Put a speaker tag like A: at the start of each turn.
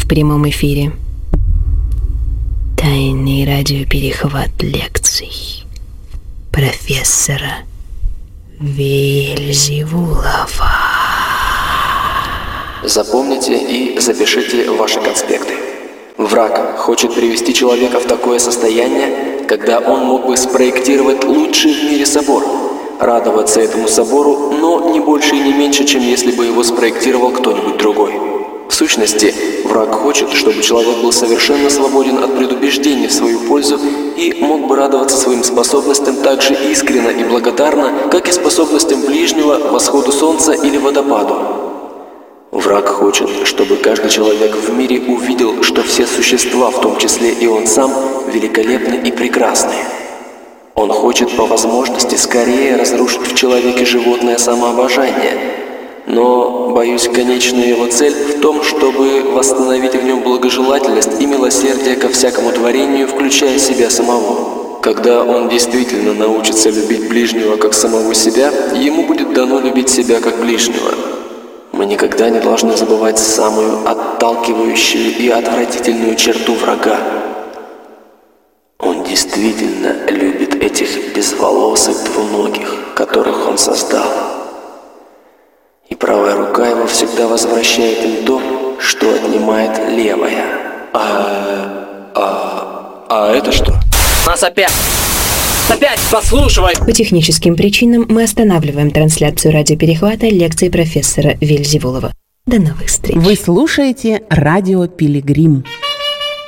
A: прямом эфире. Тайный радиоперехват лекций профессора Вельзевулова.
B: Запомните и запишите ваши конспекты. Враг хочет привести человека в такое состояние, когда он мог бы спроектировать лучший в мире собор, радоваться этому собору, но не больше и не меньше, чем если бы его спроектировал кто-нибудь другой. В сущности, враг хочет, чтобы человек был совершенно свободен от предубеждений в свою пользу и мог бы радоваться своим способностям так же искренно и благодарно, как и способностям ближнего, восходу солнца или водопаду. Враг хочет, чтобы каждый человек в мире увидел, что все существа, в том числе и он сам, великолепны и прекрасны. Он хочет по возможности скорее разрушить в человеке животное самообожание, но, боюсь, конечная его цель в том, чтобы восстановить в нем благожелательность и милосердие ко всякому творению, включая себя самого. Когда он действительно научится любить ближнего как самого себя, ему будет дано любить себя как ближнего. Мы никогда не должны забывать самую отталкивающую и отвратительную черту врага. Он действительно любит этих безволосых двуногих, которых он создал. И правая рука его всегда возвращает им то, что отнимает левая. А это что?
C: Нас опять послушивай!
A: По техническим причинам мы останавливаем трансляцию радиоперехвата лекции профессора Вельзевулова. До новых встреч.
D: Вы слушаете радио Пилигрим.